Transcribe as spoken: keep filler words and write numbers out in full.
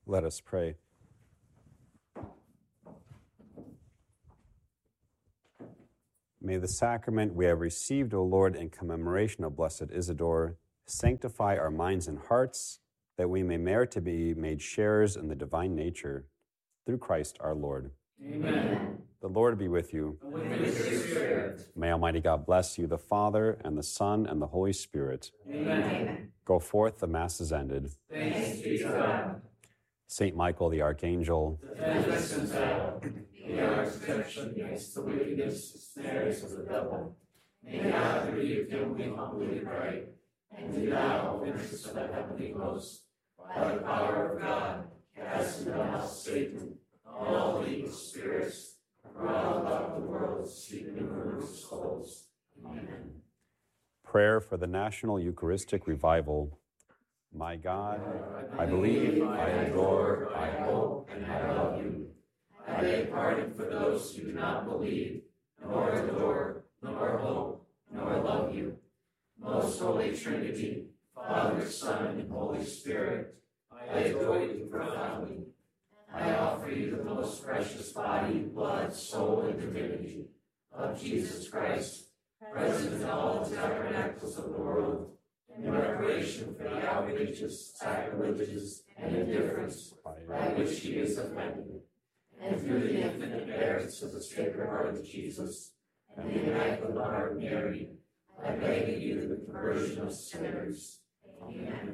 Let us pray. May the sacrament we have received, O Lord, in commemoration of Blessed Isidore, sanctify our minds and hearts, that we may merit to be made sharers in the divine nature, through Christ our Lord. Amen. The Lord be with you. And with your spirit. May Almighty God bless you, the Father, and the Son, and the Holy Spirit. Amen. Go forth, the Mass is ended. Thanks be to God. Saint Michael the Archangel, Defend us in battle. Be our protection against the wickedness and snares of the devil. May God rebuke him, we humbly pray. And do thou, Prince of the heavenly host, by the power of God, cast into hell Satan, all the evil spirits, round about the world, seeking the ruin of souls. Amen. prayer for the National Eucharistic Revival. My God, I believe, I adore, I hope, and I love you. I beg pardon for those who do not believe, nor adore, nor hope, nor love you. Most Holy Trinity, Father, Son, and Holy Spirit, I adore you profoundly. I offer you the most precious body, blood, soul, and divinity of Jesus Christ, present in all the tabernacles of the world, in reparation for the outrages, sacrileges, and indifference by which he is offended, and through the infinite merits of the Sacred Heart of Jesus and the Immaculate Heart of Mary, I beg of you the conversion of sinners. Amen.